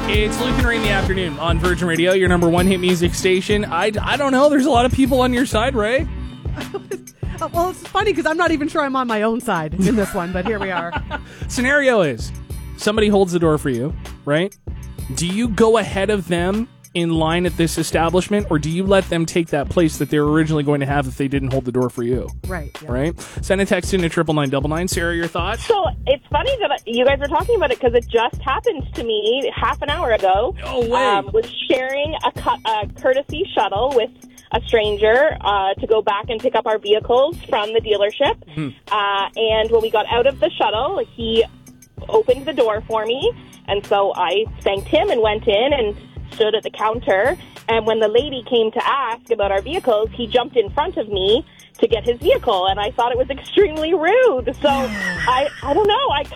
It's Luke and Ray in the afternoon on Virgin Radio, your number one hit music station. I don't know. There's a lot of people on your side, Ray. Well, it's funny because I'm not even sure I'm on my own side in this one, but here we are. Scenario is somebody holds the door for you, right? Do you go ahead of them in line at this establishment, or do you let them take that place that they were originally going to have if they didn't hold the door for you? Right. Yeah. Right? Send a text in to 99999. Sarah, your thoughts? So it's funny that you guys are talking about it because it just happened to me half an hour ago. No way. Was sharing a courtesy shuttle with a stranger to go back and pick up our vehicles from the dealership. And when we got out of the shuttle, he opened the door for me. And so I thanked him and went in and stood at the counter. And when the lady came to ask about our vehicles, he jumped in front of me to get his vehicle. And I thought it was extremely rude. So I don't know. I